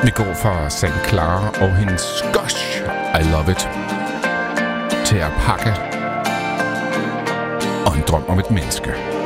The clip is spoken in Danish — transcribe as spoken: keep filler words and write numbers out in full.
Vi går fra Saint Clara og hendes Gosh, I Love It til Alpaca og en drøm om et menneske.